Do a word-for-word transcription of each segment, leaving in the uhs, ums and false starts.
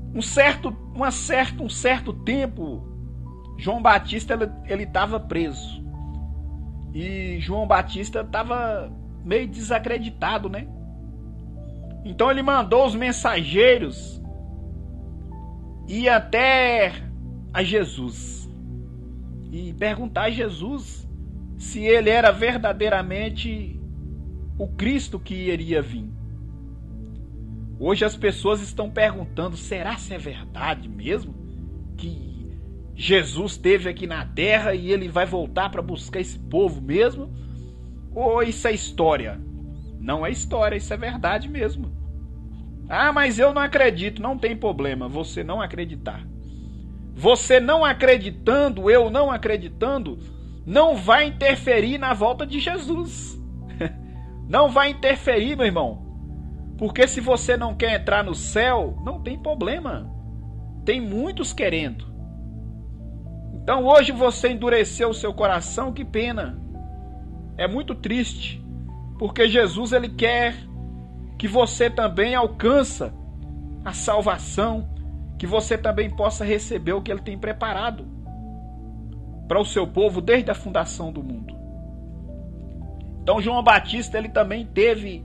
Um certo, uma certo, um certo tempo, João Batista ele estava preso. E João Batista estava meio desacreditado, né? Então ele mandou os mensageiros ir até a Jesus e perguntar a Jesus se ele era verdadeiramente o Cristo que iria vir. Hoje as pessoas estão perguntando, será se é verdade mesmo que Jesus esteve aqui na terra e ele vai voltar para buscar esse povo mesmo? Ou isso é história? Não é história, isso é verdade mesmo. Ah, mas eu não acredito. Não tem problema você não acreditar. Você não acreditando, eu não acreditando, não vai interferir na volta de Jesus. Não vai interferir, meu irmão. Porque se você não quer entrar no céu, não tem problema. Tem muitos querendo. Então hoje você endureceu o seu coração, que pena. É muito triste. Porque Jesus ele quer que você também alcance a salvação. Que você também possa receber o que ele tem preparado para o seu povo desde a fundação do mundo. Então João Batista ele também teve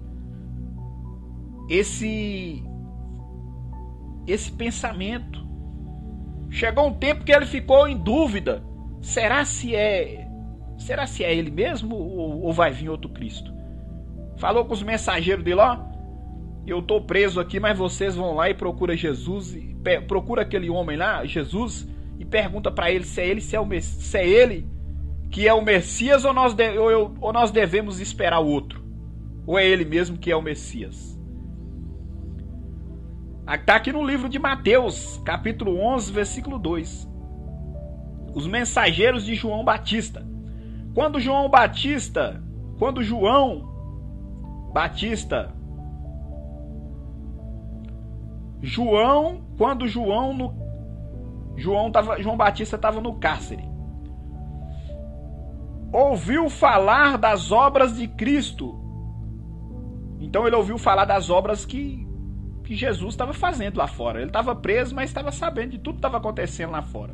esse esse pensamento. Chegou um tempo que ele ficou em dúvida, será se é será se é ele mesmo ou, ou vai vir outro Cristo? Falou com os mensageiros dele, ó, eu tô preso aqui, mas vocês vão lá e procura Jesus, e procura aquele homem lá, Jesus, e pergunta para ele se é ele se é, o, se é ele que é o Messias ou nós, de, ou, ou nós devemos esperar o outro, ou é ele mesmo que é o Messias. Está aqui no livro de Mateus, capítulo onze, versículo dois. Os mensageiros de João Batista. Quando João Batista, quando João Batista, João, quando João no João tava, João Batista estava no cárcere, ouviu falar das obras de Cristo. Então ele ouviu falar das obras que que Jesus estava fazendo lá fora. Ele estava preso, mas estava sabendo de tudo que estava acontecendo lá fora.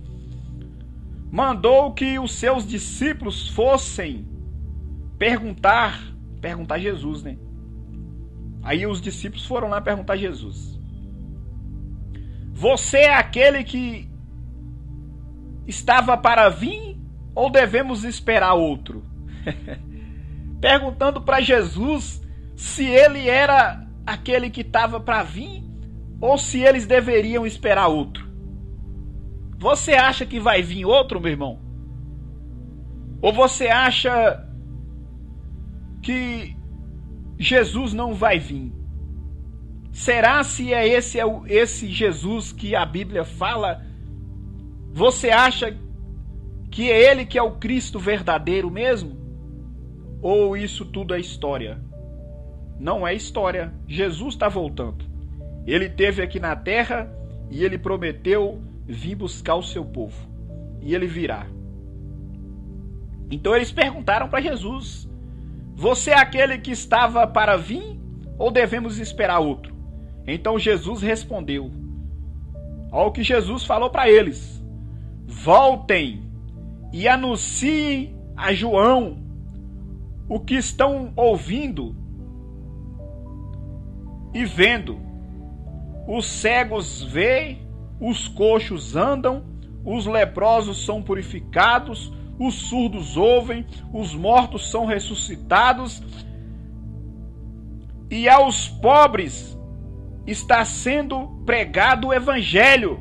Mandou que os seus discípulos fossem perguntar, perguntar a Jesus, né? Aí os discípulos foram lá perguntar a Jesus: você é aquele que estava para vir ou devemos esperar outro? Perguntando para Jesus se ele era aquele que estava para vir ou se eles deveriam esperar outro. Você acha que vai vir outro, meu irmão? Ou você acha que Jesus não vai vir? Será se é esse, é esse Jesus que a Bíblia fala? Você acha que é ele que é o Cristo verdadeiro mesmo? Ou isso tudo é história? Não é história. Jesus está voltando. Ele esteve aqui na terra e ele prometeu vir buscar o seu povo. E ele virá. Então eles perguntaram para Jesus: você é aquele que estava para vir ou devemos esperar outro? Então Jesus respondeu. Olha o que Jesus falou para eles: voltem e anunciem a João o que estão ouvindo e vendo. Os cegos veem, os coxos andam, os leprosos são purificados, os surdos ouvem, os mortos são ressuscitados, e aos pobres está sendo pregado o evangelho.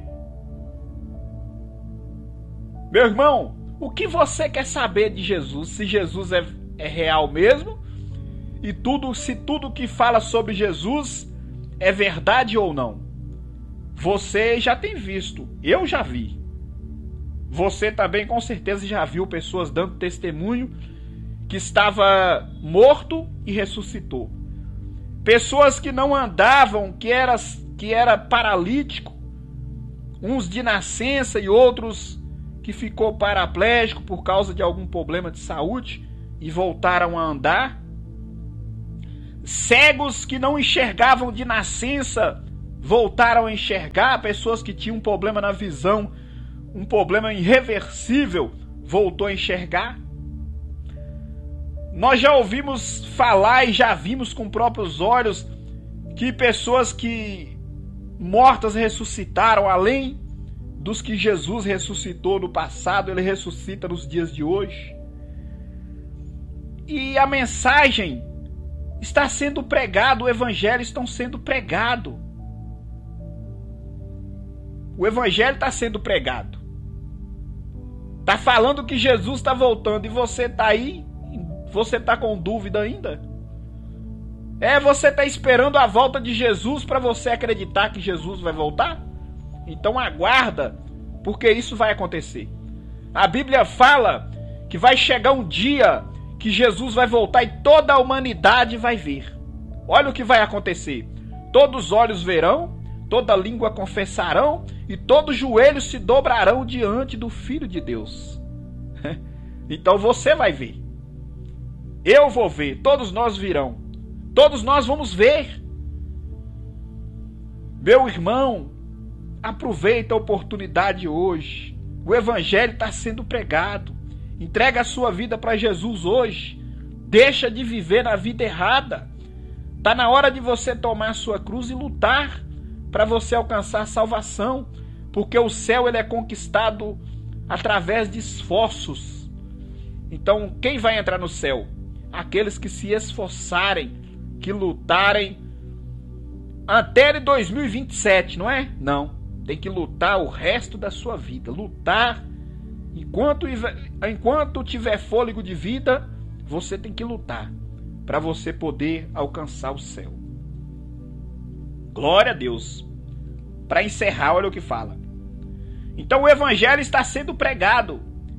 Meu irmão, o que você quer saber de Jesus? Se Jesus é, é real mesmo? E tudo, se tudo que fala sobre Jesus é verdade ou não? Você já tem visto, eu já vi. Você também com certeza já viu pessoas dando testemunho que estava morto e ressuscitou. Pessoas que não andavam, que era, que era paralítico, uns de nascença e outros que ficou paraplégico por causa de algum problema de saúde e voltaram a andar. Cegos que não enxergavam de nascença voltaram a enxergar, pessoas que tinham um problema na visão, um problema irreversível, voltou a enxergar. Nós já ouvimos falar e já vimos com próprios olhos que pessoas que mortas ressuscitaram, além dos que Jesus ressuscitou no passado, ele ressuscita nos dias de hoje. E a mensagem está sendo pregada, o evangelho está sendo pregado. O evangelho está sendo pregado. Está falando que Jesus está voltando e você está aí, você está com dúvida ainda? É, você está esperando a volta de Jesus para você acreditar que Jesus vai voltar? Então aguarda, porque isso vai acontecer. A Bíblia fala que vai chegar um dia que Jesus vai voltar e toda a humanidade vai ver. Olha o que vai acontecer. Todos os olhos verão, toda língua confessarão e todo joelho se dobrarão diante do Filho de Deus. Então você vai ver. Eu vou ver, todos nós virão. Todos nós vamos ver. Meu irmão, aproveita a oportunidade hoje. O evangelho está sendo pregado. Entrega a sua vida para Jesus hoje. Deixa de viver na vida errada. Está na hora de você tomar a sua cruz e lutar para você alcançar a salvação. Porque o céu ele é conquistado através de esforços. Então, quem vai entrar no céu? Aqueles que se esforçarem, que lutarem até dois mil e vinte e sete, não é? Não. Tem que lutar o resto da sua vida. Lutar enquanto, enquanto tiver fôlego de vida, você tem que lutar para você poder alcançar o céu. Glória a Deus. Para encerrar, olha o que fala. Então o evangelho está sendo pregado.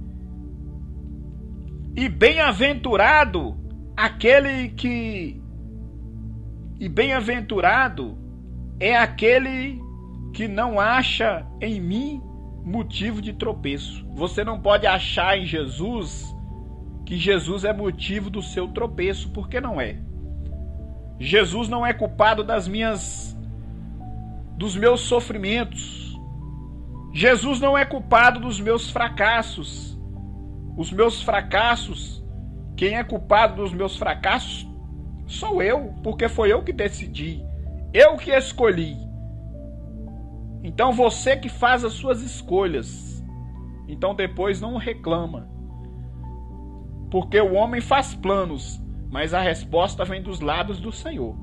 E bem-aventurado aquele que E bem-aventurado é aquele que não acha em mim motivo de tropeço. Você não pode achar em Jesus que Jesus é motivo do seu tropeço, porque não é. Jesus não é culpado das minhas dos meus sofrimentos. Jesus não é culpado dos meus fracassos. Os meus fracassos, quem é culpado dos meus fracassos sou eu, porque foi eu que decidi, eu que escolhi. Então você que faz as suas escolhas. Então depois não reclama. Porque o homem faz planos, mas a resposta vem dos lados do Senhor.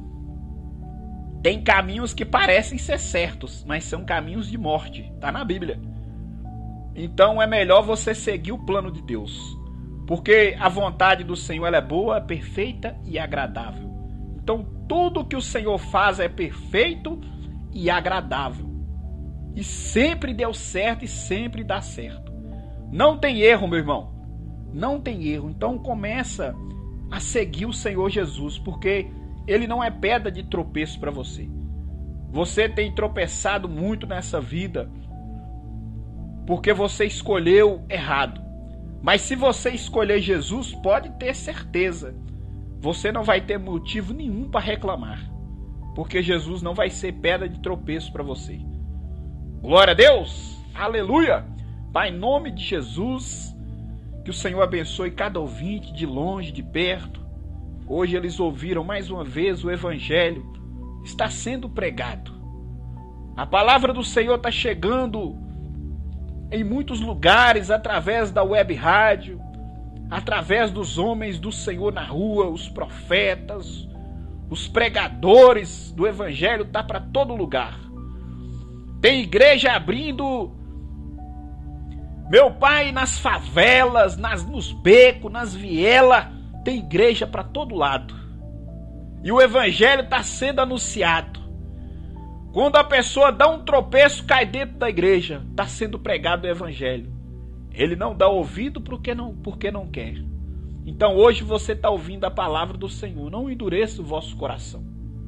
Tem caminhos que parecem ser certos, mas são caminhos de morte. Está na Bíblia. Então é melhor você seguir o plano de Deus. Porque a vontade do Senhor ela é boa, perfeita e agradável. Então tudo que o Senhor faz é perfeito e agradável. E sempre deu certo e sempre dá certo. Não tem erro, meu irmão. Não tem erro. Então começa a seguir o Senhor Jesus, porque Ele não é pedra de tropeço para você. Você tem tropeçado muito nessa vida porque você escolheu errado. Mas se você escolher Jesus, pode ter certeza, você não vai ter motivo nenhum para reclamar, porque Jesus não vai ser pedra de tropeço para você. Glória a Deus! Aleluia! Pai, em nome de Jesus, que o Senhor abençoe cada ouvinte, de longe, de perto. Hoje eles ouviram mais uma vez o Evangelho, está sendo pregado. A palavra do Senhor está chegando em muitos lugares, através da web rádio, através dos homens do Senhor na rua, os profetas, os pregadores do Evangelho, está para todo lugar. Tem igreja abrindo, meu pai, nas favelas, nas, nos becos, nas vielas, tem igreja para todo lado. E o Evangelho está sendo anunciado. Quando a pessoa dá um tropeço, cai dentro da igreja. Está sendo pregado o Evangelho. Ele não dá ouvido porque não, porque não quer. Então hoje você está ouvindo a palavra do Senhor. Não endureça o vosso coração.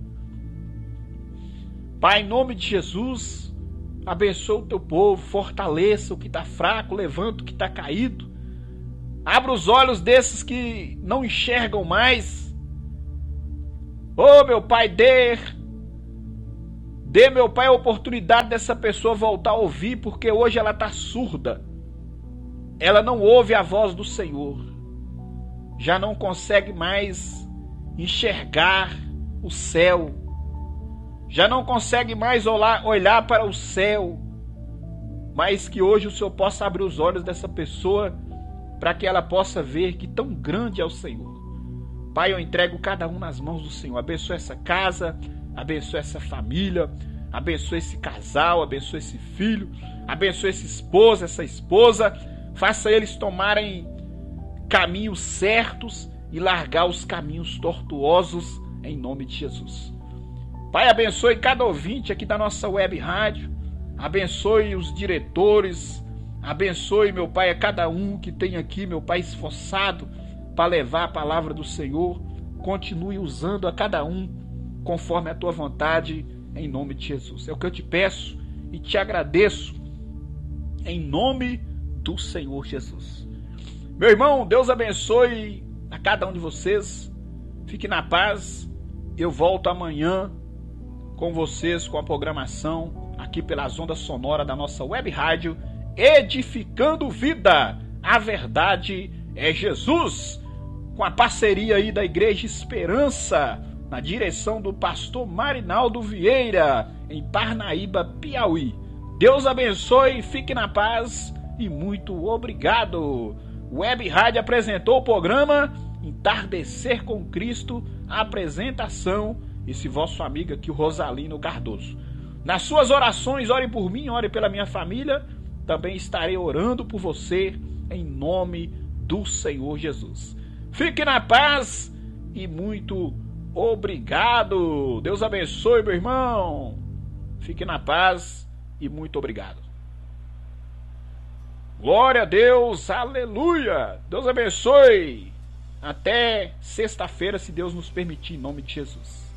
Pai, em nome de Jesus, abençoa o teu povo. Fortaleça o que está fraco. Levanta o que está caído. Abra os olhos desses que não enxergam mais. Oh, meu Pai, dê... Dê, meu Pai, a oportunidade dessa pessoa voltar a ouvir, porque hoje ela está surda. Ela não ouve a voz do Senhor. Já não consegue mais enxergar o céu. Já não consegue mais olhar, olhar para o céu. Mas que hoje o Senhor possa abrir os olhos dessa pessoa para que ela possa ver que tão grande é o Senhor. Pai, eu entrego cada um nas mãos do Senhor. Abençoa essa casa, abençoa essa família, abençoa esse casal, abençoa esse filho, abençoa esse esposo, essa esposa. Faça eles tomarem caminhos certos e largar os caminhos tortuosos em nome de Jesus. Pai, abençoe cada ouvinte aqui da nossa web rádio. Abençoe os diretores. Abençoe, meu Pai, a cada um que tem aqui, meu Pai, esforçado para levar a palavra do Senhor. Continue usando a cada um conforme a tua vontade, em nome de Jesus. É o que eu te peço e te agradeço em nome do Senhor Jesus. Meu irmão, Deus abençoe a cada um de vocês. Fique na paz. Eu volto amanhã com vocês com a programação aqui pelas ondas sonoras da nossa web rádio Edificando Vida. A verdade é Jesus, com a parceria aí da Igreja Esperança, na direção do pastor Marinaldo Vieira, em Parnaíba, Piauí. Deus abençoe, fique na paz e muito obrigado. Web Rádio apresentou o programa Entardecer com Cristo, a apresentação, esse vosso amigo aqui, o Rosalino Cardoso. Nas suas orações, ore por mim, ore pela minha família. Também estarei orando por você em nome do Senhor Jesus. Fique na paz e muito obrigado. Deus abençoe, meu irmão. Fique na paz e muito obrigado. Glória a Deus, aleluia. Deus abençoe. Até sexta-feira, se Deus nos permitir, em nome de Jesus.